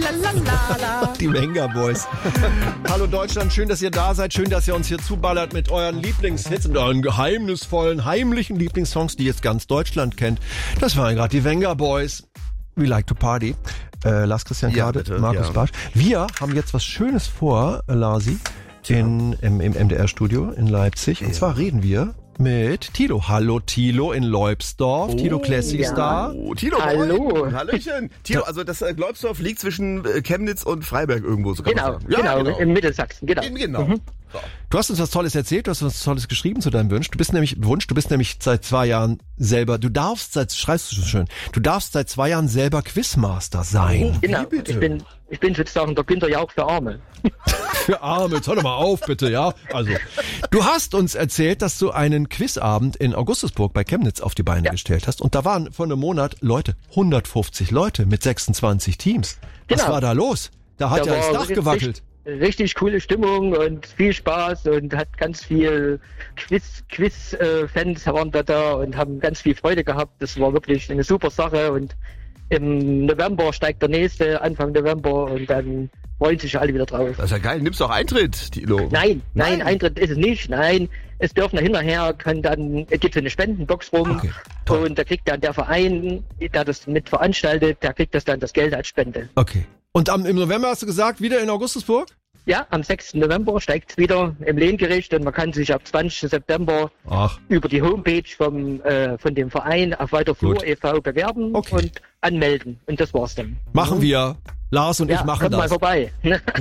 Die Venga Boys. Hallo Deutschland, schön, dass ihr da seid. Schön, dass ihr uns hier zuballert mit euren Lieblingshits und euren geheimnisvollen, heimlichen Lieblingssongs, die jetzt ganz Deutschland kennt. Das waren gerade die Venga Boys. We like to party. Lars Christian Kade, Markus Bartsch. Wir haben jetzt was Schönes vor, Larsi, im MDR-Studio in Leipzig. Und zwar reden wir mit Thilo. Hallo Thilo in Leubsdorf. Thilo Classic Star. Oh, Thilo, hallo. Hallöchen. Thilo, also das Leubsdorf liegt zwischen Chemnitz und Freiberg irgendwo. So kann man sagen. Genau, in Mittelsachsen. Genau. Mhm. Du hast uns was Tolles erzählt, du hast uns was Tolles geschrieben zu deinem Wunsch. Du bist nämlich seit 2 Jahren selber, du darfst seit 2 Jahren selber Quizmaster sein. Genau, ich bin sozusagen der Günther Jauch für Arme. Für Arme, jetzt hör doch mal auf, bitte, ja. Also, du hast uns erzählt, dass du einen Quizabend in Augustusburg bei Chemnitz auf die Beine gestellt hast. Und da waren vor einem Monat 150 Leute mit 26 Teams. Was war da los? Da hat ja das Dach gewackelt. Richtig coole Stimmung und viel Spaß und hat ganz viel Quiz-Fans waren da und haben ganz viel Freude gehabt. Das war wirklich eine super Sache und im November steigt der nächste, Anfang November und dann freuen sich alle wieder drauf. Das ist ja geil. Nimmst du auch Eintritt, Thilo? Nein, Eintritt ist es nicht. Nein, es dürfen hinterher, gibt so eine Spendenbox rum und da kriegt dann der Verein, der das mit veranstaltet, der kriegt das Geld als Spende. Okay. Und im November hast du gesagt, wieder in Augustusburg? Ja, am 6. November steigt es wieder im Lehngericht und man kann sich ab 20. September über die Homepage von dem Verein auf Weiterflur e.V. bewerben und anmelden. Und das war's dann. Machen wir. Lars und ich machen kommt das. Mal vorbei.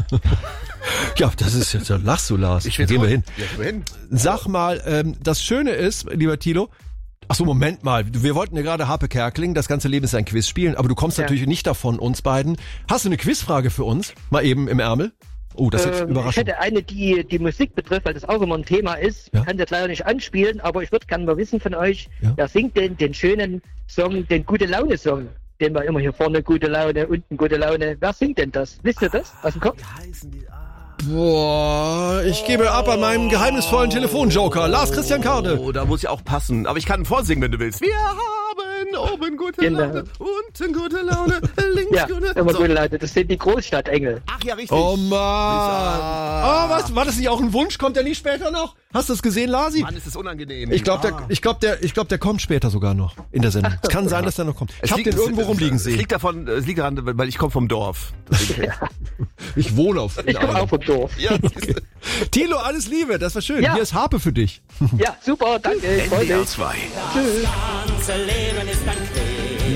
Ja, das ist jetzt, da lachst du, Lars. Gehen wir hin. Ja, hin. Sag mal, das Schöne ist, lieber Thilo, ach so, Moment mal. Wir wollten ja gerade Harpe Kerkeling, das ganze Leben ist ein Quiz spielen, aber du kommst natürlich nicht davon, uns beiden. Hast du eine Quizfrage für uns? Mal eben im Ärmel? Oh, das ist überraschend. Ich hätte eine, die Musik betrifft, weil das auch immer ein Thema ist. Ich kann das leider nicht anspielen, aber ich würde gerne mal wissen von euch, wer singt denn den schönen Song, den Gute-Laune-Song? Den wir immer hier vorne gute Laune, unten gute Laune. Wer singt denn das? Wisst ihr das aus dem Kopf? Wie heißen die? Boah, ich gebe ab an meinem geheimnisvollen Telefonjoker. Lars Christian Kade. Oh, da muss ich auch passen. Aber ich kann vorsingen, wenn du willst. Wir haben oben gute Laune, unten gute Laune, links gute immer gute Laune. Das sind die Großstadtengel. Ach ja, richtig. Oh Mann. Oh, was? War das nicht auch ein Wunsch? Kommt der nicht später noch? Hast du es gesehen, Lasi? Mann, ist das unangenehm. Ich glaube, der kommt später sogar noch in der Sendung. Es kann sein, dass der noch kommt. Ich habe den irgendwo rumliegen sehen. Es liegt daran, weil ich komme vom Dorf. Ich wohne auf Ich komme auch vom Dorf. Ja. Thilo, alles Liebe, das war schön. Ja. Hier ist Harpe für dich. Ja, super, danke. NDR 2. Tschüss. Das ganze Leben ist ein